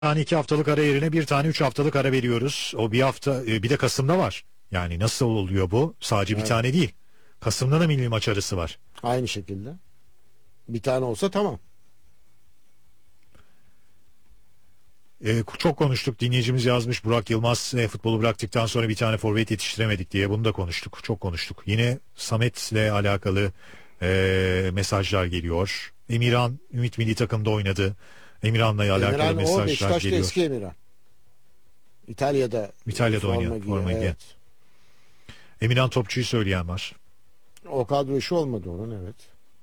tane 2 haftalık ara yerine bir tane 3 haftalık ara veriyoruz. O bir hafta bir de Kasım'da var. Yani nasıl oluyor bu? Sadece bir Evet. tane değil. Kasım'da da milli maç arası var. Aynı şekilde. Bir tane olsa tamam. Çok konuştuk. Dinleyicimiz yazmış, Burak Yılmaz futbolu bıraktıktan sonra bir tane forvet yetiştiremedik diye. Bunu da konuştuk. Çok konuştuk. Yine Samet'le alakalı mesajlar geliyor. Emirhan Ümit milli takımda oynadı. Emirhan'la alakalı Emirhan o mesajlar Beşiktaş'ta geliyor. eski Emirhan. İtalya'da oynayan, forma forma giyen. evet. Emirhan Topçu'yu söyleyen var. O kadro işi olmadı onun, evet.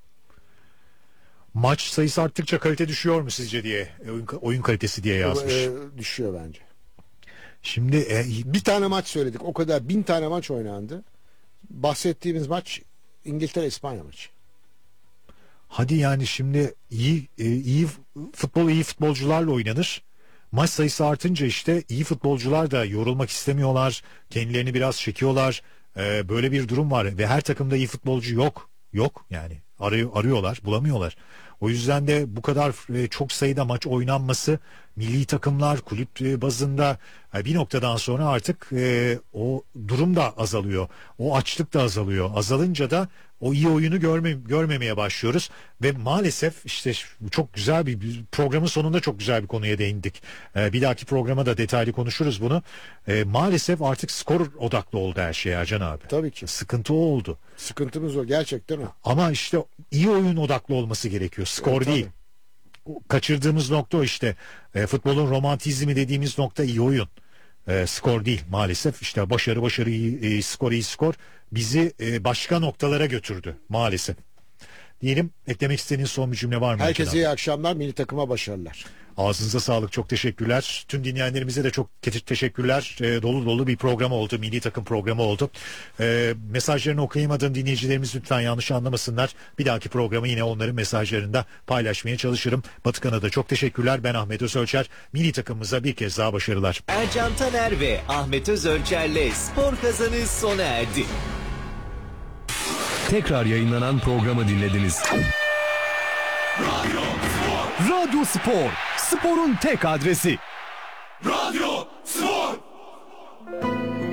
Maç sayısı arttıkça kalite düşüyor mu sizce diye, oyun kalitesi diye yazmış. Düşüyor bence. Şimdi Bir tane maç söyledik. O kadar 1000 tane maç oynandı. Bahsettiğimiz maç İngiltere-İspanya maçı. hadi yani şimdi iyi futbolcularla oynanır. Maç sayısı artınca işte iyi futbolcular da yorulmak istemiyorlar. Kendilerini biraz çekiyorlar. Böyle bir durum var ve her takımda iyi futbolcu yok. Yok yani arıyorlar, bulamıyorlar. O yüzden de bu kadar çok sayıda maç oynanması milli takımlar kulüp bazında bir noktadan sonra artık o durum da azalıyor. O açlık da azalıyor. Azalınca da o iyi oyunu görmemeye başlıyoruz ve maalesef işte çok güzel bir programın sonunda çok güzel bir konuya değindik. Bir dahaki programa da detaylı konuşuruz bunu. Maalesef artık skor odaklı oldu her şey Ercan abi. Tabii ki. Sıkıntı o oldu. Sıkıntımız o gerçekten o. Ama işte iyi oyun odaklı olması gerekiyor. Skor Evet, değil. Kaçırdığımız nokta o işte. Futbolun romantizmi dediğimiz nokta iyi oyun. Skor değil maalesef. İşte başarı iyi skor bizi başka noktalara götürdü maalesef. Diyelim, eklemek istediğin son bir cümle var mı? Herkese Ercan iyi abi? akşamlar. Milli takıma başarılar. Ağzınıza sağlık, çok teşekkürler. Tüm dinleyenlerimize de çok teşekkürler. Dolu dolu bir program oldu. Milli takım programı oldu. Mesajlarını okuyamadığım dinleyicilerimiz lütfen yanlış anlamasınlar. Bir dahaki programı yine onların mesajlarında paylaşmaya çalışırım. Batıkan'a da çok teşekkürler. Ben Ahmet Özölçer. Milli takımımıza bir kez daha başarılar. Ercan Taner ve Ahmet Özölçer'le Spor Kazanı sona erdi. Tekrar yayınlanan programı dinlediniz. Radyo Spor. Sporun tek adresi. Radyo